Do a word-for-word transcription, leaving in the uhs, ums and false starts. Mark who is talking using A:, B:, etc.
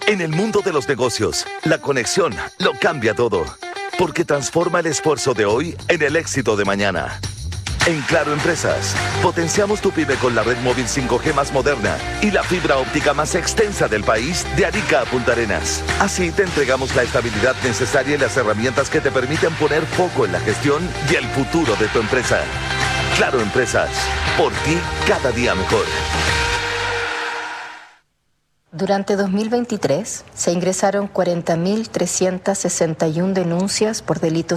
A: En el mundo de los negocios, la conexión lo cambia todo, porque transforma el esfuerzo de hoy en el éxito de mañana. En Claro Empresas, potenciamos tu pyme con la red móvil cinco G más moderna y la fibra óptica más extensa del país de Arica a Punta Arenas. Así te entregamos la estabilidad necesaria y las herramientas que te permiten poner foco en la gestión y el futuro de tu empresa. Claro Empresas, por ti cada día mejor.
B: Durante dos mil veintitrés se ingresaron cuarenta mil trescientas sesenta y una denuncias por delitos